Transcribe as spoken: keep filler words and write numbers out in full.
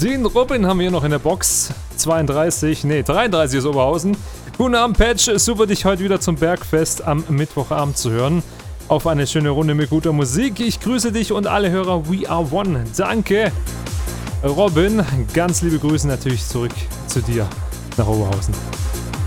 Den Robin haben wir noch in der Box. zweiunddreißig, nee, dreiunddreißig ist Oberhausen. Guten Abend, Patch. Super, dich heute wieder zum Bergfest am Mittwochabend zu hören. Auf eine schöne Runde mit guter Musik. Ich grüße dich und alle Hörer. We are one. Danke. Robin, ganz liebe Grüße natürlich zurück zu dir nach Oberhausen.